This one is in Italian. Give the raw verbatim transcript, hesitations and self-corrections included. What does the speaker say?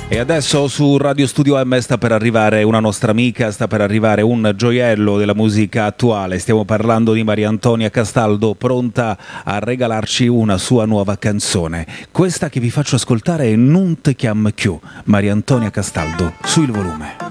E adesso su Radio Studio M sta per arrivare una nostra amica, sta per arrivare un gioiello della musica attuale. Stiamo parlando di Maria Antonia Castaldo, pronta a regalarci una sua nuova canzone. Questa che vi faccio ascoltare è Non te chiam chiù, Maria Antonia Castaldo, su Il Volume.